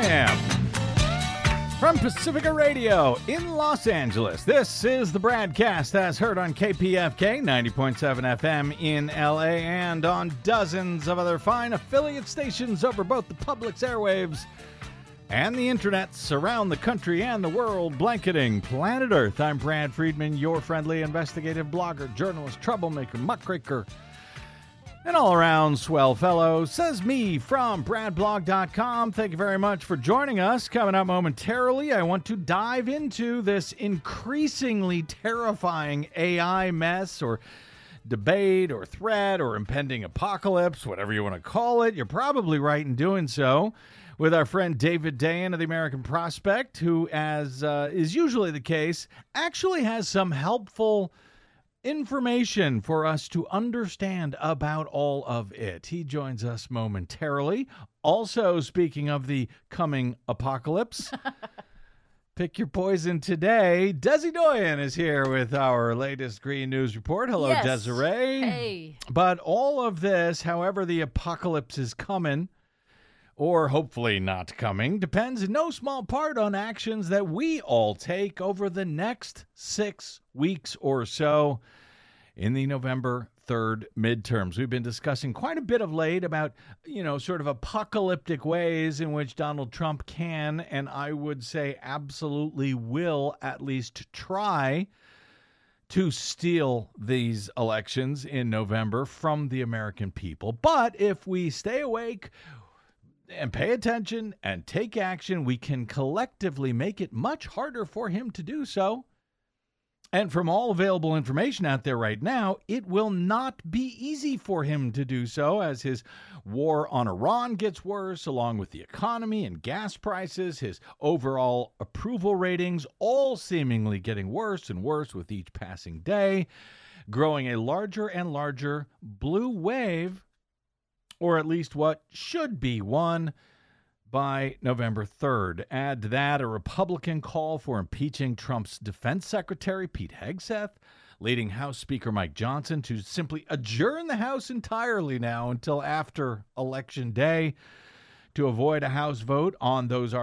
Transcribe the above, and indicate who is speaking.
Speaker 1: a.m. from Pacifica Radio in Los Angeles. This is the Bradcast as heard on KPFK 90.7 FM in LA and on dozens of other fine affiliate stations over both the public's airwaves and the internets around the country and the world, blanketing planet Earth. I'm Brad Friedman, your friendly investigative blogger, journalist, troublemaker, muckraker, and all-around swell fellow, says me from bradblog.com. Thank you very much for joining us. Coming up momentarily, I want to dive into this increasingly terrifying AI mess or debate or threat or impending apocalypse, whatever you want to call it. You're probably right in doing so. With our friend David Dayen of the American Prospect, who, as is usually the case, actually has some helpful information for us to understand about all of it. He joins us momentarily. Also, speaking of the coming apocalypse, pick your poison today. Desi Doyen is here with our latest Green News Report. Hello,
Speaker 2: yes.
Speaker 1: Desiree.
Speaker 2: Hey.
Speaker 1: But all of this, however the apocalypse is coming, or hopefully not coming, depends in no small part on actions that we all take over the next 6 weeks or so in the November 3rd midterms. We've been discussing quite a bit of late about, sort of apocalyptic ways in which Donald Trump can, and I would say absolutely will, at least try to steal these elections in November from the American people. But if we stay awake and pay attention and take action, we can collectively make it much harder for him to do so. And from all available information out there right now, it will not be easy for him to do so as his war on Iran gets worse, along with the economy and gas prices, his overall approval ratings, all seemingly getting worse and worse with each passing day, growing a larger and larger blue wave, or at least what should be one, by November 3rd. Add to that a Republican call for impeaching Trump's defense secretary, Pete Hegseth, leading House Speaker Mike Johnson to simply adjourn the House entirely now until after Election Day to avoid a House vote on those